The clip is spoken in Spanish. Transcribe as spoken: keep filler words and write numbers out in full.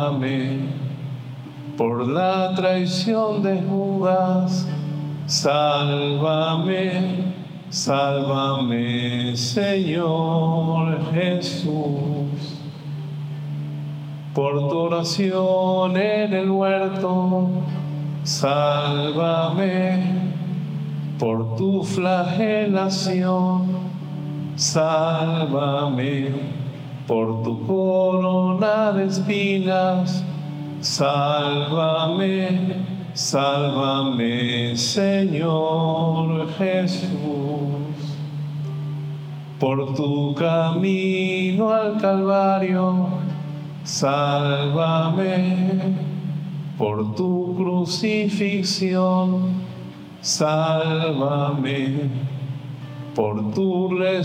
por la traición de Judas, sálvame, sálvame, Señor Jesús. Por tu oración en el huerto, sálvame, por tu flagelación, sálvame. Por tu corona de espinas, sálvame, sálvame, Señor Jesús. Por tu camino al Calvario, sálvame. Por tu crucifixión, sálvame. Por tu resurrección,